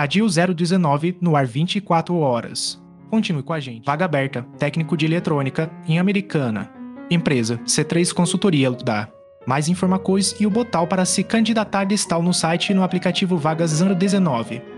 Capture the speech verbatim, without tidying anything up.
Adil zero dezenove, no ar vinte e quatro horas. Continue com a gente. Vaga aberta, técnico de eletrônica, em Americana. Empresa, C três Consultoria da. Mais informações e o botão para se candidatar está no site e no aplicativo Vagas zero dezenove.